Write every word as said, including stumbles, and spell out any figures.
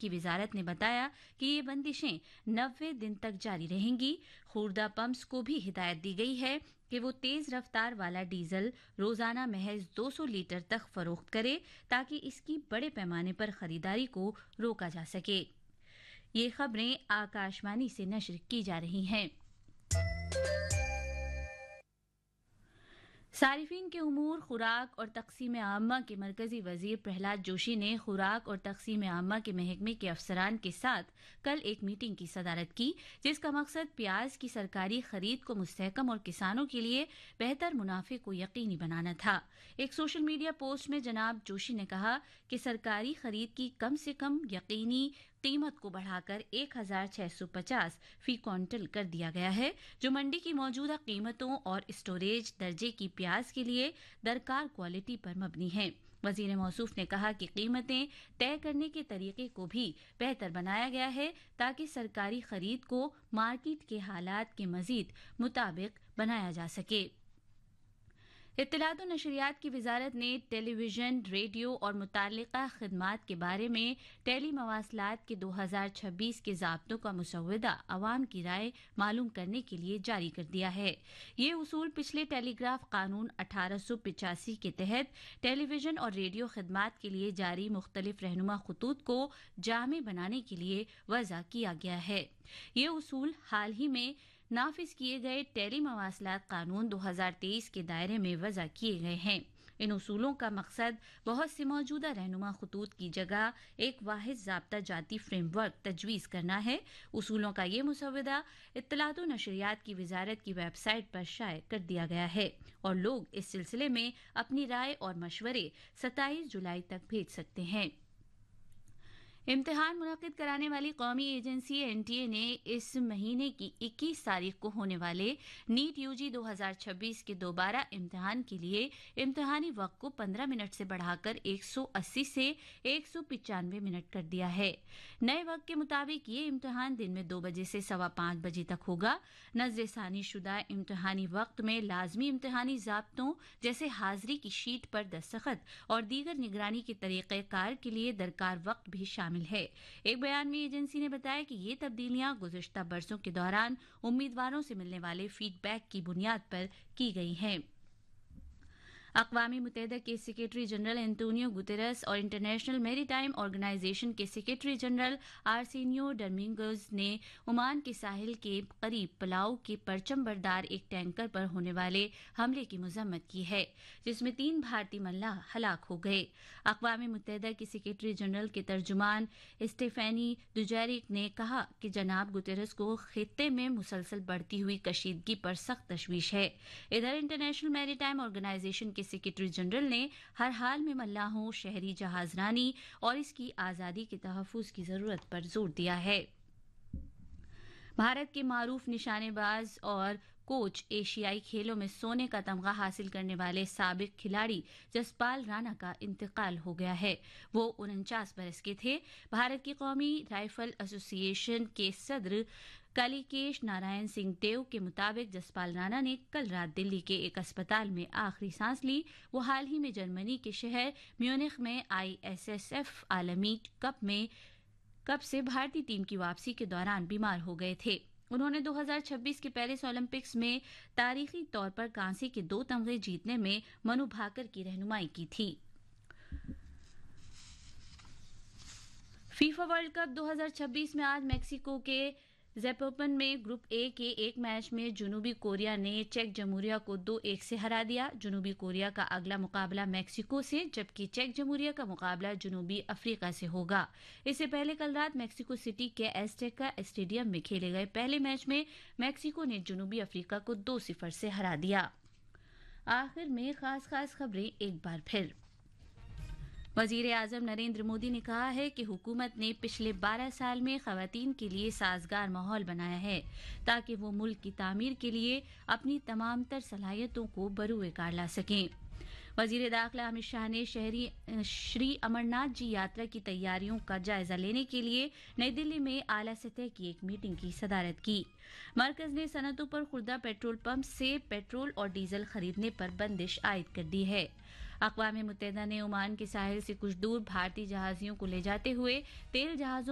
کی وزارت نے بتایا کہ یہ بندشیں نوے دن تک جاری رہیں گی. خوردہ پمپس کو بھی ہدایت دی گئی ہے کہ وہ تیز رفتار والا ڈیزل روزانہ محض دو سو لیٹر تک فروخت کرے تاکہ اس کی بڑے پیمانے پر خریداری کو روکا جا سکے. یہ خبریں آکاشوانی سے نشر کی جا رہی ہیں. صارفین کے امور، خوراک اور تقسیم عامہ کے مرکزی وزیر پرہلاد جوشی نے خوراک اور تقسیم عامہ کے محکمے کے افسران کے ساتھ کل ایک میٹنگ کی صدارت کی، جس کا مقصد پیاز کی سرکاری خرید کو مستحکم اور کسانوں کے لیے بہتر منافع کو یقینی بنانا تھا. ایک سوشل میڈیا پوسٹ میں جناب جوشی نے کہا کہ سرکاری خرید کی کم سے کم یقینی قیمت کو بڑھا کر ایک ہزار چھ سو پچاس فی کوئنٹل کر دیا گیا ہے، جو منڈی کی موجودہ قیمتوں اور اسٹوریج درجے کی پیاز کے لیے درکار کوالٹی پر مبنی ہے. وزیر موصوف نے کہا کہ قیمتیں طے کرنے کے طریقے کو بھی بہتر بنایا گیا ہے تاکہ سرکاری خرید کو مارکیٹ کے حالات کے مزید مطابق بنایا جا سکے. اطلاعات و نشریات کی وزارت نے ٹیلی ویژن، ریڈیو اور متعلقہ خدمات کے بارے میں ٹیلی مواصلات کے دو ہزار چھبیس کے ضابطوں کا مسودہ عوام کی رائے معلوم کرنے کے لیے جاری کر دیا ہے. یہ اصول پچھلے ٹیلی گراف قانون اٹھارہ سو پچاسی کے تحت ٹیلی ویژن اور ریڈیو خدمات کے لیے جاری مختلف رہنما خطوط کو جامع بنانے کے لیے وضع کیا گیا ہے. یہ اصول حال ہی میں نافذ کیے گئے ٹیلی مواصلات قانون دو ہزار تیئیس کے دائرے میں وضع کیے گئے ہیں. ان اصولوں کا مقصد بہت سے موجودہ رہنما خطوط کی جگہ ایک واحد ضابطہ جاتی فریم ورک تجویز کرنا ہے. اصولوں کا یہ مسودہ اطلاعات و نشریات کی وزارت کی ویب سائٹ پر شائع کر دیا گیا ہے اور لوگ اس سلسلے میں اپنی رائے اور مشورے ستائیس جولائی تک بھیج سکتے ہیں. امتحان منعقد کرانے والی قومی ایجنسی این ٹی اے نے اس مہینے کی اکیس تاریخ کو ہونے والے نیٹ یو جی دو ہزار چھبیس کے دوبارہ امتحان کے لیے امتحانی وقت کو پندرہ منٹ سے بڑھا کر ایک سو اسی سے ایک سو پچانوے منٹ کر دیا ہے. نئے وقت کے مطابق یہ امتحان دن میں دو بجے سے سوا پانچ بجے تک ہوگا. نظر ثانی شدہ امتحانی وقت میں لازمی امتحانی ضابطوں جیسے حاضری کی شیٹ پر دستخط اور دیگر نگرانی کے طریقہ کار کے لیے درکار وقت بھی شامل ہے. ایک بیان میں ایجنسی نے بتایا کہ یہ تبدیلیاں گزشتہ برسوں کے دوران امیدواروں سے ملنے والے فیڈ بیک کی بنیاد پر کی گئی ہیں. اقوام متحدہ کے سیکریٹری جنرل انتونیو گوتیرس اور انٹرنیشنل میری ٹائم آرگنائزیشن کے سیکریٹری جنرل آرسینیو ڈومینگوز نے عمان کے ساحل کے قریب پلاؤ کے پرچم بردار ایک ٹینکر پر ہونے والے حملے کی مذمت کی ہے، جس میں تین بھارتی ملاح ہلاک ہو گئے. اقوام متحدہ کی سیکریٹری جنرل کے ترجمان اسٹیفینی دوجیریک نے کہا کہ جناب گوتیرس کو خطے میں مسلسل بڑھتی ہوئی کشیدگی پر سخت تشویش ہے. ادھر انٹرنیشنل میری ٹائم آرگنائزیشن کے سیکریٹری جنرل نے ہر حال میں ملاحوں، شہری جہاز رانی اور اس کی آزادی کے تحفظ کی ضرورت پر زور دیا ہے. بھارت کے معروف نشانے باز اور کوچ ایشیائی کھیلوں میں سونے کا تمغہ حاصل کرنے والے سابق کھلاڑی جسپال رانا کا انتقال ہو گیا ہے. وہ انچاس برس کے تھے. بھارت کی قومی رائفل ایسوسی ایشن کے صدر کالیکیش نارائن سنگھ دیو کے مطابق جسپال رانا نے کل رات دلی کے ایک اسپتال میں آخری سانس لی. وہ حال ہی میں جرمنی کے شہر میونخ میں آئی ایس ایس ایف عالمی کپ میں کپ سے بھارتی ٹیم کی واپسی کے دوران بیمار ہو گئے تھے. انہوں نے دو ہزار چھبیس کے پیرس اولمپکس میں تاریخی طور پر کانسی کے دو تمغے جیتنے میں منو بھاکر کی رہنمائی کی تھی. فیفا ورلڈ کپ دو ہزار چھبیس میں آج میکسیکو کے زیپوپن میں گروپ اے کے ایک میچ میں جنوبی کوریا نے چیک جمہوریہ کو دو ایک سے ہرا دیا. جنوبی کوریا کا اگلا مقابلہ میکسیکو سے جبکہ چیک جمہوریہ کا مقابلہ جنوبی افریقہ سے ہوگا. اس سے پہلے کل رات میکسیکو سٹی کے ایزٹیکا اسٹیڈیم میں کھیلے گئے پہلے میچ میں میکسیکو نے جنوبی افریقہ کو دو صفر سے ہرا دیا. آخر میں خاص خاص خبریں ایک بار پھر. وزیر اعظم نریندر مودی نے کہا ہے کہ حکومت نے پچھلے بارہ سال میں خواتین کے لیے سازگار ماحول بنایا ہے تاکہ وہ ملک کی تعمیر کے لیے اپنی تمام تر صلاحیتوں کو بروئے کار لا سکیں. وزیر داخلہ امت شاہ نے شہری شری امرناتھ جی یاترا کی تیاریوں کا جائزہ لینے کے لیے نئی دلی میں اعلیٰ سطح کی ایک میٹنگ کی صدارت کی. مرکز نے صنعتوں پر خوردہ پیٹرول پمپ سے پیٹرول اور ڈیزل خریدنے پر بندش عائد کر دی ہے. اقوام متحدہ نے عمان کے ساحل سے کچھ دور بھارتی جہازیوں کو لے جاتے ہوئے تیل جہازوں